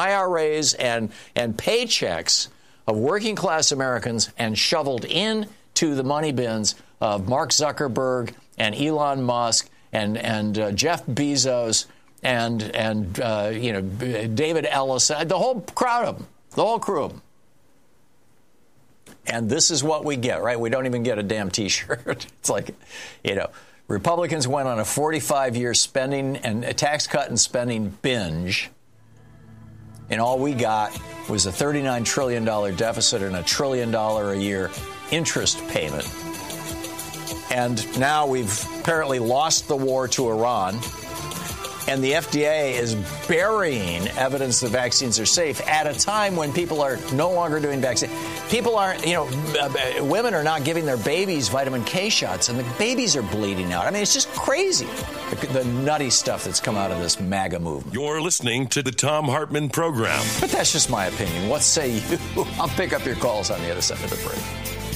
IRAs and paychecks of working class Americans and shoveled into the money bins of Mark Zuckerberg and Elon Musk and Jeff Bezos and David Ellis, the whole crowd of them, the whole crew of them. And this is what we get, right? We don't even get a damn T-shirt. It's like, Republicans went on a 45-year spending and a tax cut and spending binge, and all we got was a $39 trillion deficit and $1 trillion a year interest payment. And now we've apparently lost the war to Iran, and the FDA is burying evidence that vaccines are safe at a time when people are no longer doing vaccines. People aren't, women are not giving their babies vitamin K shots, and the babies are bleeding out. I mean, it's just crazy, the nutty stuff that's come out of this MAGA movement. You're listening to the Thom Hartmann Program. But that's just my opinion. What say you? I'll pick up your calls on the other side of the break.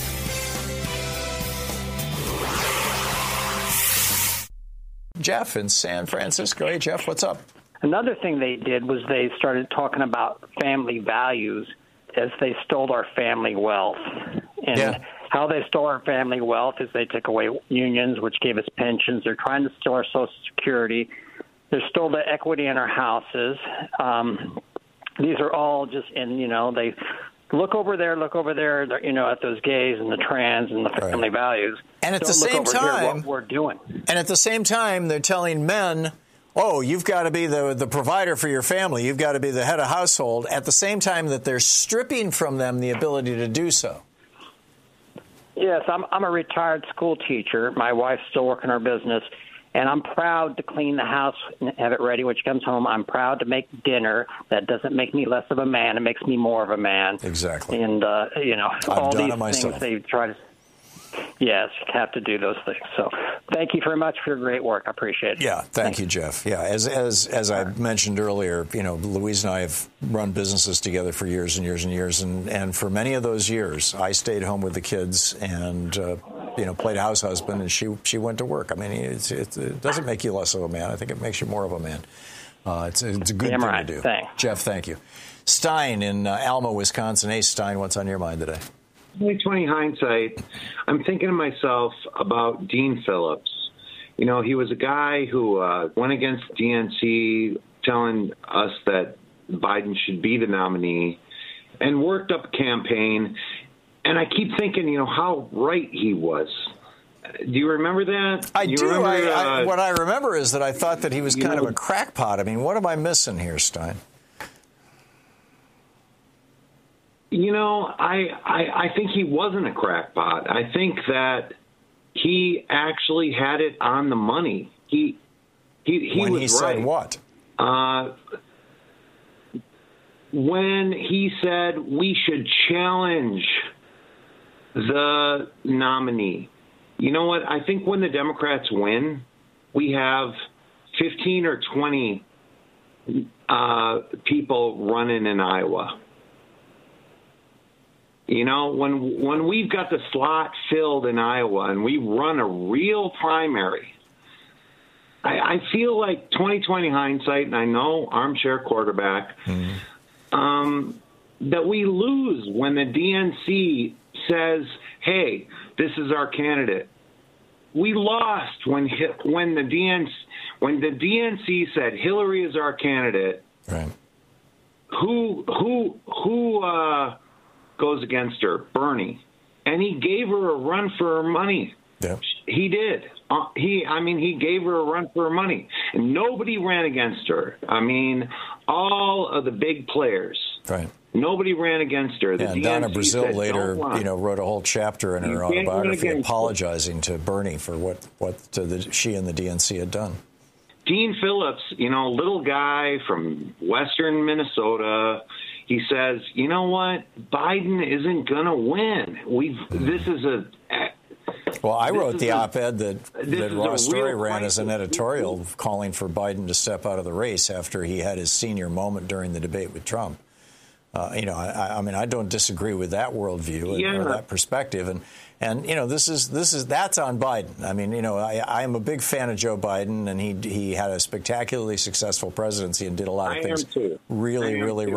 Jeff in San Francisco. Hey, Jeff, what's up? Another thing they did was they started talking about family values as they stole our family wealth. And how they stole our family wealth is they took away unions, which gave us pensions. They're trying to steal our Social Security. They stole the equity in our houses. These are all just they look over there, at those gays and the trans and the family values. And at the same time, what we're doing. And at the same time, they're telling men, oh, you've got to be the provider for your family. You've got to be the head of household. At the same time that they're stripping from them the ability to do so. Yes, I'm a retired school teacher. My wife's still working our business. And I'm proud to clean the house and have it ready when she comes home. I'm proud to make dinner. That doesn't make me less of a man. It makes me more of a man. Exactly. And, all these things they try to – yes, you have to do those things. So thank you very much for your great work. I appreciate it. Yeah, thank you, Jeff. Yeah, as I mentioned earlier, Louise and I have run businesses together for years and years and years. And for many of those years, I stayed home with the kids and played house husband, and she went to work. I mean, it doesn't make you less of a man. I think it makes you more of a man. It's a good thing to do. Thanks. Jeff, thank you. Stein in Alma, Wisconsin. Hey, Stein, what's on your mind today? 2020 hindsight, I'm thinking to myself about Dean Phillips. He was a guy who went against DNC, telling us that Biden should be the nominee, and worked up a campaign. And I keep thinking, how right he was. Do you remember that? I do. What I remember is that I thought that he was kind of a crackpot. I mean, what am I missing here, Stein? I think he wasn't a crackpot. I think that he actually had it on the money. He when was he said right. What? When he said we should challenge the nominee. You know what? I think when the Democrats win, we have 15 or 20 people running in Iowa. When we've got the slot filled in Iowa and we run a real primary, I feel like 2020 hindsight, and I know armchair quarterback, that we lose when the DNC says, hey, this is our candidate. We lost when the DNC said Hillary is our candidate. Right. Who goes against her? Bernie. And he gave her a run for her money. Yep. He did. He gave her a run for her money. And nobody ran against her. All of the big players. Right. Nobody ran against her. And Donna Brazile later, wrote a whole chapter in her autobiography apologizing to Bernie for what she and the DNC had done. Dean Phillips, little guy from western Minnesota, he says, you know what? Biden isn't going to win. Well, I wrote the op-ed that Ross Story ran as an editorial calling for Biden to step out of the race after he had his senior moment during the debate with Trump. I don't disagree with that worldview or that perspective, and that's on Biden. I am a big fan of Joe Biden, and he had a spectacularly successful presidency and did a lot of things really